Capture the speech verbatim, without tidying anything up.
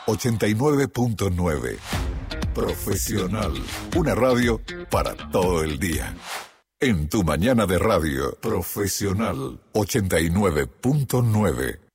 ochenta y nueve punto nueve. Profesional. Una radio para todo el día. En tu mañana de radio. Profesional. ochenta y nueve punto nueve.